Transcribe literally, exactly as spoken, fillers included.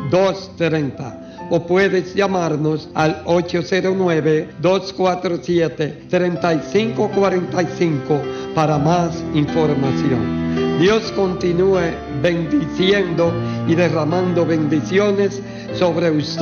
dos treinta. O puedes llamarnos al ocho cero nueve, dos cuatro siete, tres cinco cuatro cinco para más información. Dios continúe bendiciendo y derramando bendiciones sobre usted.